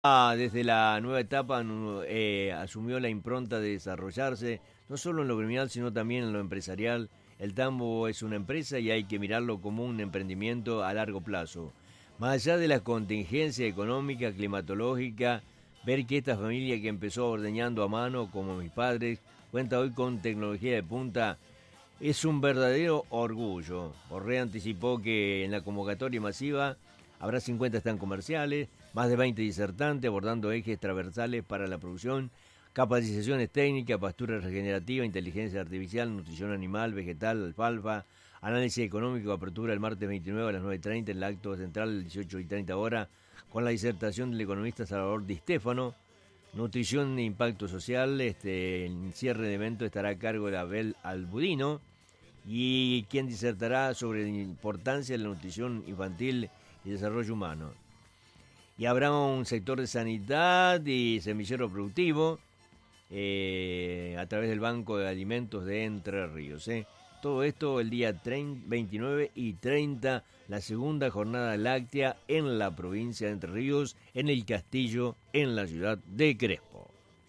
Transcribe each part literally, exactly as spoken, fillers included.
Ah, desde la nueva etapa nu- eh, asumió la impronta de desarrollarse, no solo en lo criminal, sino también en lo empresarial. El tambo es una empresa y hay que mirarlo como un emprendimiento a largo plazo. Más allá de la contingencia económica, climatológica, ver que esta familia que empezó ordeñando a mano, como mis padres, cuenta hoy con tecnología de punta, es un verdadero orgullo. Borré anticipó que en la convocatoria masiva habrá cincuenta stands comerciales, más de veinte disertantes abordando ejes transversales para la producción, capacitaciones técnicas, pastura regenerativa, inteligencia artificial, nutrición animal, vegetal, alfalfa, análisis económico, apertura el martes veintinueve a las nueve y treinta en el acto central el dieciocho y treinta horas con la disertación del economista Salvador Di Stéfano. Nutrición e impacto social, este, el cierre de evento estará a cargo de Abel Albudino, y quien disertará sobre la importancia de la nutrición infantil y desarrollo humano. Y habrá un sector de sanidad y semillero productivo eh, a través del Banco de Alimentos de Entre Ríos. ¿eh? Todo esto el día treinta, veintinueve y treinta, la segunda jornada láctea en la provincia de Entre Ríos, en el Castillo, en la ciudad de Crespo.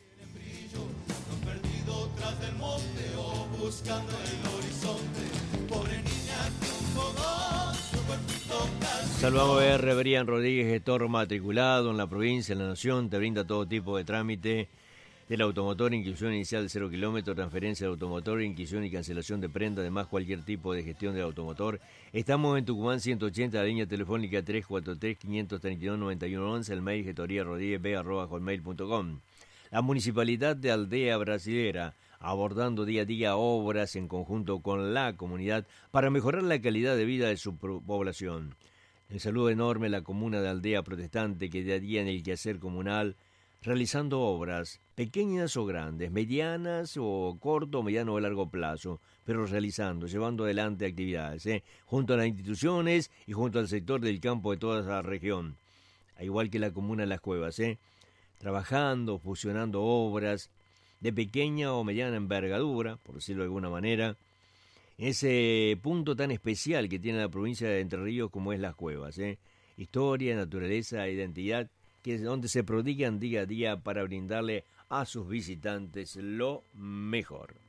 Buscando el horizonte, pobre niña, un fogón, su cuerpito casi. Salvador R. Brian Rodríguez, gestor matriculado en la provincia, en la nación, te brinda todo tipo de trámite del automotor, inscripción inicial de cero kilómetros, transferencia del automotor, inscripción y cancelación de prenda, además cualquier tipo de gestión del automotor. Estamos en Tucumán ciento ochenta, la línea telefónica tres cuatro tres, cinco tres dos, nueve uno once, el mail gestoría rodríguez b arroba hotmail punto com. La Municipalidad de Aldea Brasilera, abordando día a día obras en conjunto con la comunidad para mejorar la calidad de vida de su población. El saludo enorme a la comuna de Aldea Protestante que día a día en el quehacer comunal, realizando obras, pequeñas o grandes, medianas o corto, mediano o largo plazo, pero realizando, llevando adelante actividades, ¿eh? junto a las instituciones y junto al sector del campo de toda esa región, al igual que la comuna de Las Cuevas, ¿eh? trabajando, fusionando obras de pequeña o mediana envergadura, por decirlo de alguna manera, ese punto tan especial que tiene la provincia de Entre Ríos como es Las Cuevas, ¿eh? historia, naturaleza, identidad, que es donde se prodigan día a día para brindarle a sus visitantes lo mejor.